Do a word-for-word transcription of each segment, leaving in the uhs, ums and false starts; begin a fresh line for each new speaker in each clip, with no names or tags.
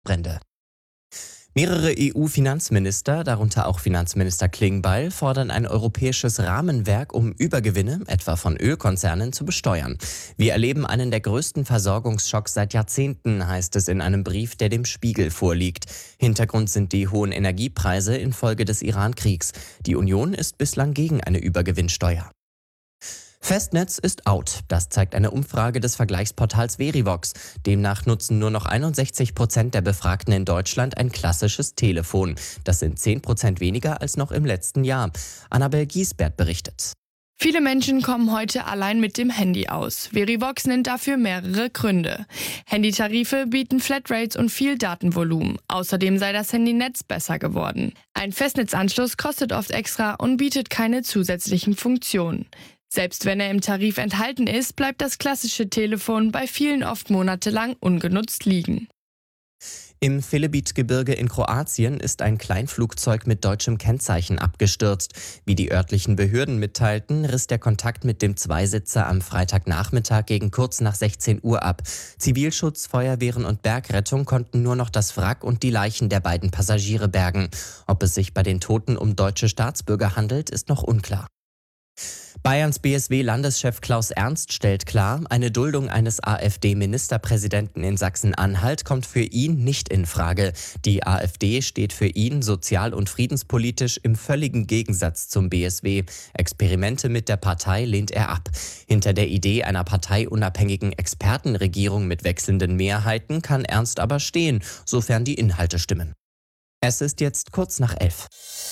Brände. Mehrere E U-Finanzminister, darunter auch Finanzminister Klingbeil, fordern ein europäisches Rahmenwerk, um Übergewinne, etwa von Ölkonzernen, zu besteuern. Wir erleben einen der größten Versorgungsschocks seit Jahrzehnten, heißt es in einem Brief, der dem Spiegel vorliegt. Hintergrund sind die hohen Energiepreise infolge des Iran-Kriegs. Die Union ist bislang gegen eine Übergewinnsteuer. Festnetz ist out. Das zeigt eine Umfrage des Vergleichsportals Verivox. Demnach nutzen nur noch einundsechzig Prozent der Befragten in Deutschland ein klassisches Telefon. Das sind zehn Prozent weniger als noch im letzten Jahr. Annabel Giesbert berichtet.
Viele Menschen kommen heute allein mit dem Handy aus. Verivox nennt dafür mehrere Gründe. Handytarife bieten Flatrates und viel Datenvolumen. Außerdem sei das Handynetz besser geworden. Ein Festnetzanschluss kostet oft extra und bietet keine zusätzlichen Funktionen. Selbst wenn er im Tarif enthalten ist, bleibt das klassische Telefon bei vielen oft monatelang ungenutzt liegen.
Im Velebit-Gebirge in Kroatien ist ein Kleinflugzeug mit deutschem Kennzeichen abgestürzt. Wie die örtlichen Behörden mitteilten, riss der Kontakt mit dem Zweisitzer am Freitagnachmittag gegen kurz nach sechzehn Uhr ab. Zivilschutz, Feuerwehren und Bergrettung konnten nur noch das Wrack und die Leichen der beiden Passagiere bergen. Ob es sich bei den Toten um deutsche Staatsbürger handelt, ist noch unklar. Bayerns B S W-Landeschef Klaus Ernst stellt klar, eine Duldung eines AfD-Ministerpräsidenten in Sachsen-Anhalt kommt für ihn nicht in Frage. Die AfD steht für ihn sozial- und friedenspolitisch im völligen Gegensatz zum B S W. Experimente mit der Partei lehnt er ab. Hinter der Idee einer parteiunabhängigen Expertenregierung mit wechselnden Mehrheiten kann Ernst aber stehen, sofern die Inhalte stimmen. Es ist jetzt kurz nach elf.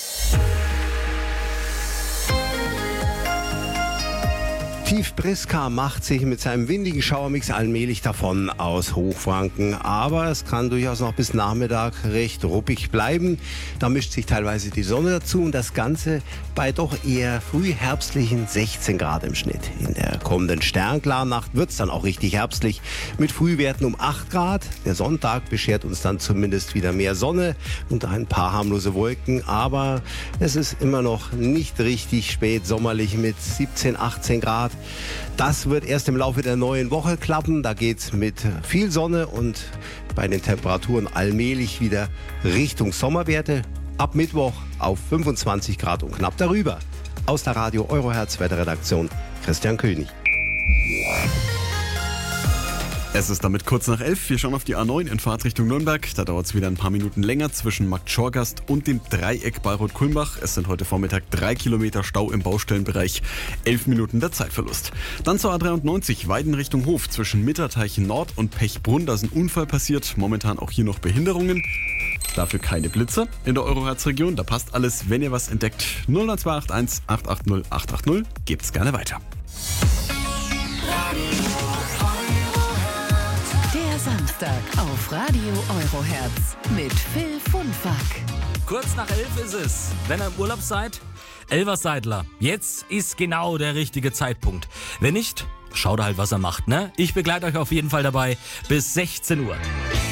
Tief Priska macht sich mit seinem windigen Schauermix allmählich davon aus Hochfranken, aber es kann durchaus noch bis Nachmittag recht ruppig bleiben. Da mischt sich teilweise die Sonne dazu und das Ganze bei doch eher frühherbstlichen sechzehn Grad im Schnitt. In der kommenden Sternklarnacht wird es dann auch richtig herbstlich mit Frühwerten um acht Grad. Der Sonntag beschert uns dann zumindest wieder mehr Sonne und ein paar harmlose Wolken, aber es ist immer noch nicht richtig spät sommerlich mit siebzehn, achtzehn Grad. Das wird erst im Laufe der neuen Woche klappen. Da geht's mit viel Sonne und bei den Temperaturen allmählich wieder Richtung Sommerwerte. Ab Mittwoch auf fünfundzwanzig Grad und knapp darüber. Aus der Radio Eurohertz Wetterredaktion Christian König.
Es ist damit kurz nach elf. Wir schauen auf die A neun in Fahrtrichtung Nürnberg. Da dauert es wieder ein paar Minuten länger zwischen Markt-Schorgast und dem Dreieck Bayreuth-Kulmbach. Es sind heute Vormittag drei Kilometer Stau im Baustellenbereich. Elf Minuten der Zeitverlust. Dann zur A dreiundneunzig Weiden Richtung Hof zwischen Mitterteichen Nord und Pechbrunn. Da ist ein Unfall passiert. Momentan auch hier noch Behinderungen. Dafür keine Blitze in der Eurohertz-Region. Da passt alles. Wenn ihr was entdeckt, null neun zwei acht eins acht acht null acht acht null. Gebt's gerne weiter.
Samstag auf Radio Eurohertz mit Phil Funfack.
Kurz nach elf ist es. Wenn ihr im Urlaub seid, Elverseidler, jetzt ist genau der richtige Zeitpunkt. Wenn nicht, schaut halt, was er macht, ne? Ich begleite euch auf jeden Fall dabei bis sechzehn Uhr.